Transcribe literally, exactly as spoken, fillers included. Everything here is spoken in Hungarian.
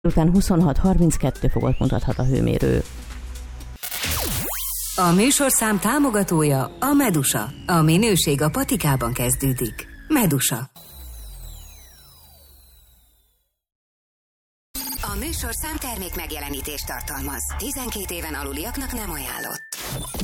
Után huszonhat harminckettő fokot mutathat a hőmérő. A műsorszám támogatója a Medusa. A minőség a patikában kezdődik. Medusa. A műsorszám termék megjelenítést tartalmaz. tizenkét éven aluliaknak nem ajánlott.